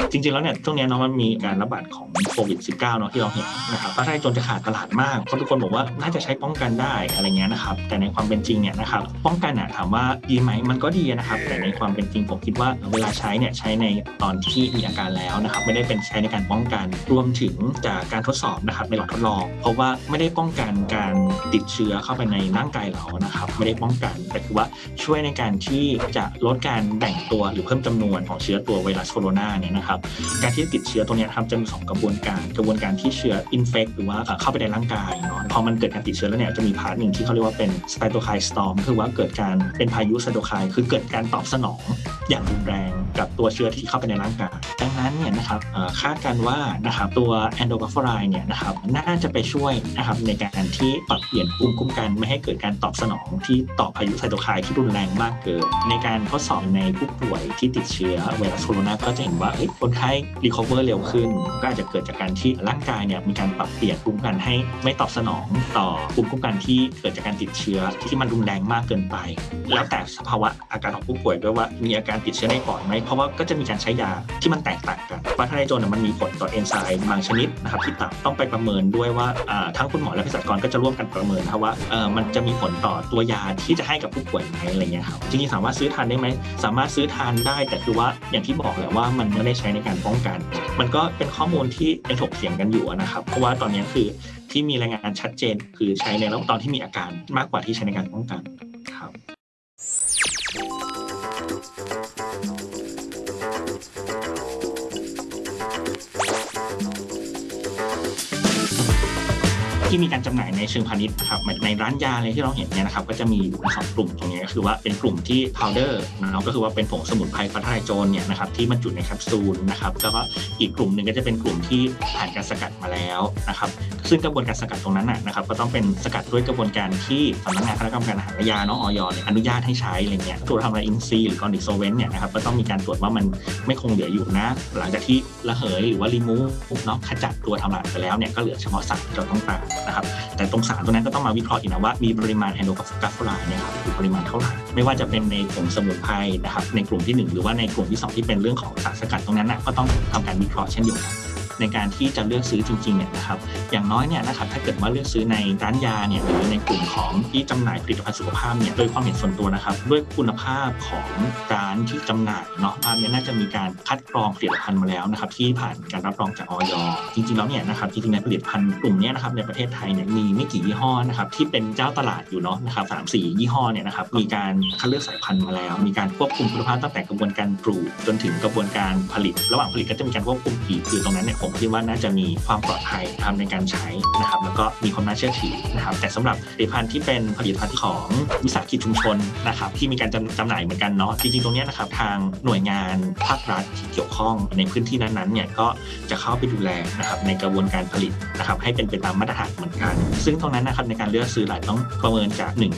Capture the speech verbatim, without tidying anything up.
จริงๆแล้วเนี่ยช่วงนี้เนาะมันมีการระบาดของโควิด สิบเก้า เนาะที่เราเห็นนะครับฟ้าทลายโจรจะขาดตลาดมากเพราะทุกคนบอกว่าน่าจะใช้ป้องกันได้อะไรเงี้ยนะครับแต่ในความเป็นจริงเนี่ยนะครับป้องกันน่ะถามว่าดีไหมมันก็ดีนะครับแต่ในความเป็นจริงผมคิดว่าเวลาใช้เนี่ยใช้ในตอนที่มีอาการแล้วนะครับไม่ได้เป็นใช้ในการป้องกันรวมถึงจากการทดสอบนะครับในหลอดทดลองเพราะว่าไม่ได้ป้องกันการติดเชื้อเข้าไปในร่างกายเรานะครับไม่ได้ป้องกันแต่คือว่าช่วยในการที่จะลดการแบ่งตัวหรือเพิ่มจำนวนของเชื้อตัวไวรัสโคโรนาเนี่ยนะครับการที่ติดเชื้อตัวนี้ครับจะมีสองกระบวนการกระบวนการที่เชื้ออินเฟคหรือว่าเข้าไปในร่างกายเนาะพอมันเกิดการติดเชื้อแล้วเนี่ยจะมีพาร์ทหนึ่งที่เขาเรียกว่าเป็นไซโตไคน์สตอร์มคือว่าเกิดการเป็นพายุไซโตไคน์คือเกิดการตอบสนองอย่างรุนแรงกับตัวเชื้อที่เข้าไปในร่างกายดังนั้นเนี่ยนะครับคาดกันว่านะครับตัวแอนโดกัฟฟอไรด์เนี่ยนะครับน่าจะไปช่วยนะครับในการที่ปรับเปลี่ยนภูมิคุ้มกันไม่ให้เกิดการตอบสนองที่ต่อพายุไซโตไคน์ที่รุนแรงมากเกินในการทดสอบในผู้ป่วยที่ติดเชื้อไวรัสโคโรนาก็จะเห็นว่าคนไข้รีคอเวอร์เร็วขึ้นก็อาจจะเกิดจากการที่ร่างกายเนี่ยมีการปรับเปลี่ยนภูมิคุ้มกันให้ไม่ตอบสนองต่อภูมิคุ้มกันที่เกิดจากการติดเชื้อที่มันรุนแรงมากเกินไปแล้วแต่สภาวะอาการของผู้ป่วยด้วยว่ามีอาการติดเชื้อในปอดไหมเพราะว่าก็จะมีการใช้ยาที่มันแตกต่างกันฟ้าทลายโจรมันมีผลต่อเอนไซม์บางชนิดนะครับที่ตับต้องไปประเมินด้วยว่าทั้งคุณหมอและเภสัชกรก็จะร่วมกันประเมินนะว่ามันจะมีผลต่อตัวยาที่จะให้กับผู้ป่วยไหมอะไรเงี้ยครับจริงๆสามารถซื้อทานได้ไหมสามารถซื้อทานได้แต่คือว่าอย่างที่บอกแหละว่ามันไม่ได้ใช้ในการป้องกันมันก็เป็นข้อมูลที่ยังถกเถียงกันอยู่นะครับเพราะว่าตอนนี้คือที่มีรายงานชัดเจนคือใช้ในตอนที่มีอาการมากกว่าที่ใช้ในการป้องกันครับที่มีการจำหน่ายในเชิงพาณิชย์นะครับในร้านยาเลยที่เราเห็นเนี่ยนะครับก็จะมีอยู่สองกลุ่มตรงนี้ก็คือว่าเป็นกลุ่มที่ powder นะครับก็คือว่าเป็นผงสมุนไพรฟ้าทลายโจรเนี่ยนะครับที่บรรจุในแคปซูลนะครับแล้วก็อีกกลุ่มหนึ่งก็จะเป็นกลุ่มที่ผ่านการสกัดมาแล้วนะครับซึ่งกระบวนการสกัดตรงนั้นนะครับก็ต้องเป็นสกัดด้วยกระบวนการที่สำนักงานคณะกรรมการอาหารและยาเนาะ อย.เนี่ยอนุญาตให้ใช้อะไรเงี้ยตัวทำลายอินทรีย์หรือกอนิโซเวนต์เนี่ยนะครับก็ต้องมีการตรวจว่ามันไม่คงเหลืออยู่นะหลังจากที่ระเหยหรือว่ารีมูฟเนาะขจัดตัวทำลายไปแล้วเนี่ยก็เหลือเฉพาะสารที่เราต้องการนะครับแต่ตรงสารตัวนั้นก็ต้องมาวิเคราะห์อีกนะว่ามีปริมาณแอนโดกัฟฟอไรด์เนี่ยครับคือปริมาณเท่าไหร่ไม่ว่าจะเป็นในผงสมุนไพรนะครับในกลุ่มที่หนึ่งหรือว่าในกลุ่มที่สองที่เป็นเรื่องของสารสกัดตรงนั้นน่ะก็ต้องทำการวิเคราะห์เช่นเดียวกันในการที่จะเลือกซื้อจริงๆเนี่ยนะครับอย่างน้อยเนี่ยนะครับถ้าเกิดว่าเลือกซื้อในร้านยาเนี่ยหรือในกลุ่มของที่จำหน่ายผลิตภัณฑ์สุขภาพเนี่ยโดยความเห็นส่วนตัวนะครับด้วยคุณภาพของร้านที่จำหน่ายเนาะร้านเนี่ยน่าจะมีการคัดกรองผลิตภัณฑ์มาแล้วนะครับที่ผ่านการรับรองจาก อย.จริงๆแล้วเนี่ยนะครับจริงๆในผลิตภัณฑ์กลุ่มนี้นะครับในประเทศไทยเนี่ยมีไม่กี่ยี่ห้อนะครับที่เป็นเจ้าตลาดอยู่เนาะนะครับ สามสี่ ยี่ห้อเนี่ยนะครับมีการคัดเลือกสายพันธุ์มาแล้วมีการควบคุมคุณภาพตั้งแต่กระบวนการปลูกจนถึงกระบวนการผลิตระหว่างผลิตก็จะมีการควบคุมอีกคือตรงนั้นเนี่ยผมคิดว่าน่าจะมีความปลอดภัยทำในการใช้นะครับแล้วก็มีความน่าเชื่อถือนะครับแต่สำหรับผลิตภัณฑ์ที่เป็นผลิตภัณฑ์ของวิสาหกิจชุมชนนะครับที่มีการจำหน่ายเหมือนกันเนาะจริงๆตรงนี้นะครับทางหน่วยงานภาครัฐที่เกี่ยวข้องในพื้นที่นั้นๆเนี่ยก็จะเข้าไปดูแลนะครับในกระบวนการผลิตนะครับให้เป็นไปตามมาตรฐานเหมือนกันซึ่งตรงนั้นนะครับในการเลือกซื้อหลายต้องประเมินจากหนึ่ง